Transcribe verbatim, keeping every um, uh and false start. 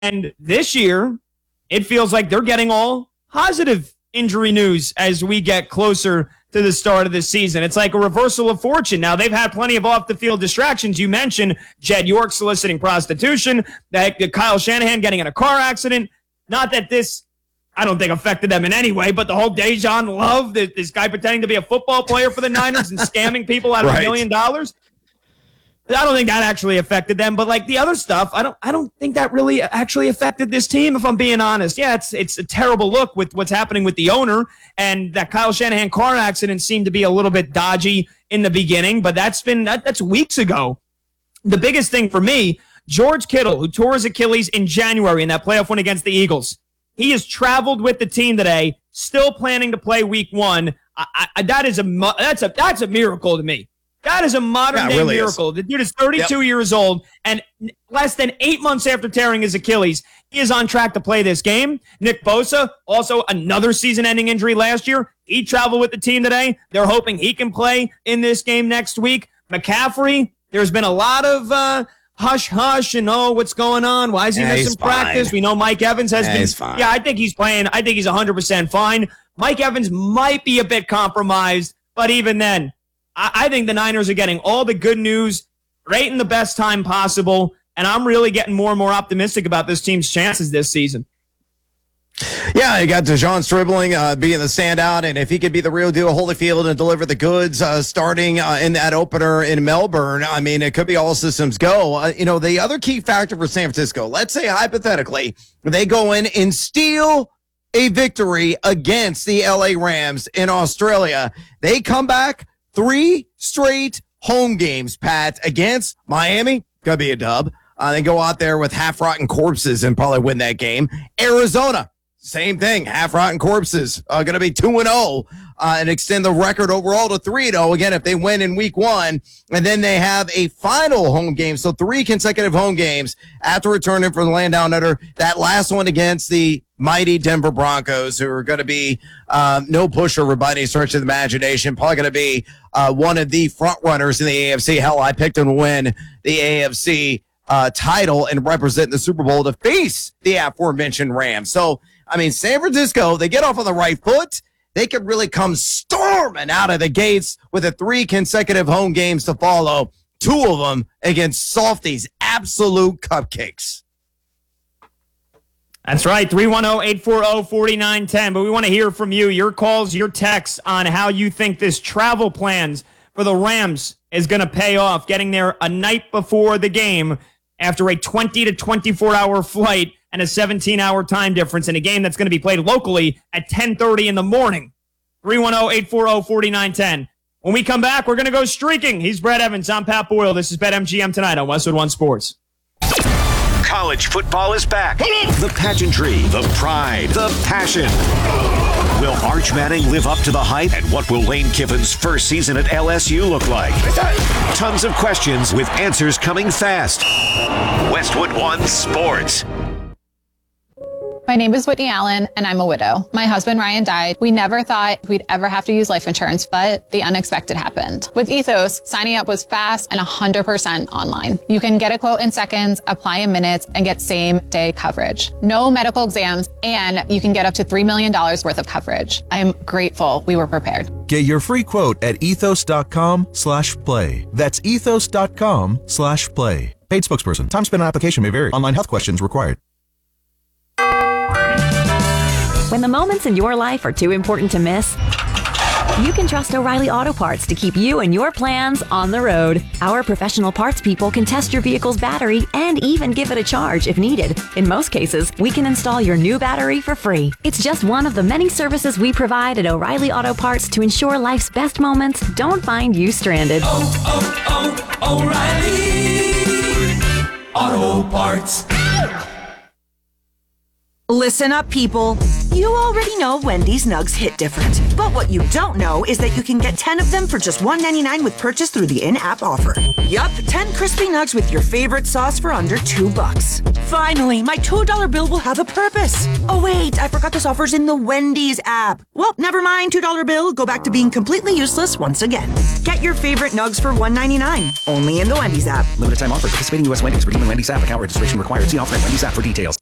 And this year, it feels like they're getting all positive injury news as we get closer to the start of the season. It's like a reversal of fortune. Now, they've had plenty of off-the-field distractions. You mentioned Jed York soliciting prostitution, that Kyle Shanahan getting in a car accident. Not that this, I don't think, affected them in any way, but the whole Dejan Love, this guy pretending to be a football player for the Niners and scamming people out of right. a million dollars. I don't think that actually affected them, but like the other stuff, I don't I don't think that really actually affected this team, if I'm being honest. Yeah, it's it's a terrible look with what's happening with the owner, and that Kyle Shanahan car accident seemed to be a little bit dodgy in the beginning, but that's been that, that's weeks ago. The biggest thing for me, George Kittle, who tore his Achilles in January in that playoff win against the Eagles, he has traveled with the team today, still planning to play week one. I, I, that is a that's a that's a miracle to me. That is a modern-day yeah, really miracle. Is. The dude is thirty-two yep. years old, and less than eight months after tearing his Achilles, he is on track to play this game. Nick Bosa, also another season-ending injury last year. He traveled with the team today. They're hoping he can play in this game next week. McCaffrey, there's been a lot of uh, hush-hush and, oh, what's going on? Why is he yeah, missing practice? Fine. We know Mike Evans has yeah, been. He's fine. Yeah, I think he's playing. I think he's one hundred percent fine. Mike Evans might be a bit compromised, but even then, I think the Niners are getting all the good news right in the best time possible, and I'm really getting more and more optimistic about this team's chances this season. Yeah, you got DeJon Stribling uh, being the standout, and if he could be the real deal, Holyfield, and deliver the goods uh, starting uh, in that opener in Melbourne, I mean, it could be all systems go. Uh, you know, the other key factor for San Francisco, let's say hypothetically, they go in and steal a victory against the L A Rams in Australia. They come back. Three straight home games, Pat, against Miami. Gonna be a dub. Uh, they go out there with half-rotten corpses and probably win that game. Arizona, same thing. Half-rotten corpses. Uh, gonna be two and oh uh, and extend the record overall to three and oh. Again, if they win in week one. And then they have a final home game. So three consecutive home games after returning from the land down under. That last one against the mighty Denver Broncos, who are going to be um, no pushover by any stretch of the imagination. Probably going to be uh, one of the front runners in the A F C. Hell, I picked them to win the A F C uh, title and represent the Super Bowl to face the aforementioned Rams. So, I mean, San Francisco, they get off on the right foot. They could really come storming out of the gates with the three consecutive home games to follow. Two of them against Softy's absolute cupcakes. That's right, three one zero, eight four zero, four nine one zero. But we want to hear from you, your calls, your texts on how you think this travel plans for the Rams is going to pay off, getting there a night before the game after a twenty to twenty-four hour flight and a seventeen hour time difference in a game that's going to be played locally at ten thirty in the morning. three one zero, eight four zero, four nine one zero. When we come back, we're going to go streaking. He's Brett Evans. I'm Pat Boyle. This is BetMGM tonight on Westwood One Sports. College football is back. The pageantry, the pride, the passion. Will Arch Manning live up to the hype? And what will Lane Kiffin's first season at L S U look like? Tons of questions with answers coming fast. Westwood One Sports. My name is Whitney Allen, and I'm a widow. My husband, Ryan, died. We never thought we'd ever have to use life insurance, but the unexpected happened. With Ethos, signing up was fast and one hundred percent online. You can get a quote in seconds, apply in minutes, and get same-day coverage. No medical exams, and you can get up to three million dollars worth of coverage. I'm grateful we were prepared. Get your free quote at ethos.com slash play. That's ethos.com slash play. Paid spokesperson. Time spent on application may vary. Online health questions required. When the moments in your life are too important to miss, you can trust O'Reilly Auto Parts to keep you and your plans on the road. Our professional parts people can test your vehicle's battery and even give it a charge if needed. In most cases, we can install your new battery for free. It's just one of the many services we provide at O'Reilly Auto Parts to ensure life's best moments don't find you stranded. Oh, oh, oh, O'Reilly Auto Parts. Listen up, people. You already know Wendy's Nugs hit different. But what you don't know is that you can get ten of them for just one ninety-nine with purchase through the in-app offer. Yup, ten crispy nugs with your favorite sauce for under two bucks. Finally, my two dollar bill will have a purpose. Oh wait, I forgot this offer's in the Wendy's app. Well, never mind, two dollar bill. Go back to being completely useless once again. Get your favorite nugs for one ninety-nine. Only in the Wendy's app. Limited time offer. Participating U S Wendy's. Redeem the Wendy's app. Account registration required. See offer at Wendy's app for details.